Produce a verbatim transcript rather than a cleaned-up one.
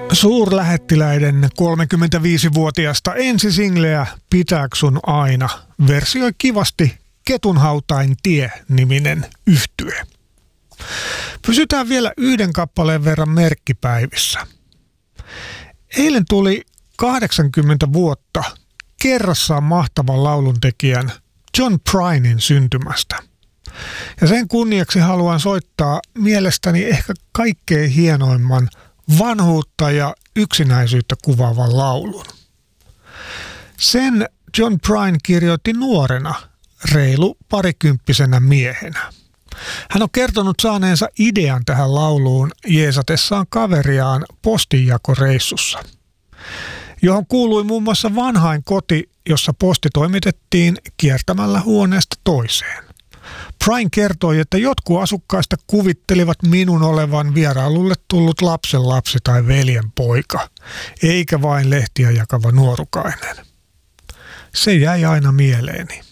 Suurlähettiläiden kolmekymmentäviisivuotiaasta ensisingleä Pitääks sun aina versioi kivasti Ketunhautain tie-niminen yhtye. Pysytään vielä yhden kappaleen verran merkkipäivissä. Eilen tuli kahdeksankymmentä vuotta kerrassaan mahtavan lauluntekijän John Prynen syntymästä. Ja sen kunniaksi haluan soittaa mielestäni ehkä kaikkein hienoimman vanhuutta ja yksinäisyyttä kuvaavan laulun. Sen John Prine kirjoitti nuorena, reilu parikymppisenä miehenä. Hän on kertonut saaneensa idean tähän lauluun jeesatessaan kaveriaan postinjakoreissussa, johon kuului muun muassa vanhain koti, jossa posti toimitettiin kiertämällä huoneesta toiseen. Prine kertoi, että jotkut asukkaista kuvittelivat minun olevan vierailulle tullut lapsenlapsi tai veljen poika, eikä vain lehtiä jakava nuorukainen. Se jäi aina mieleeni.